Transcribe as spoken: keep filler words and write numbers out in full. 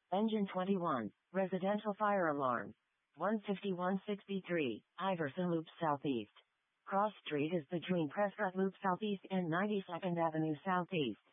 Engine twenty-one, residential fire alarm. one fifty-one sixty-three, Iverson Loop Southeast. Cross Street is between Prescott Loop Southeast and ninety-second Avenue Southeast.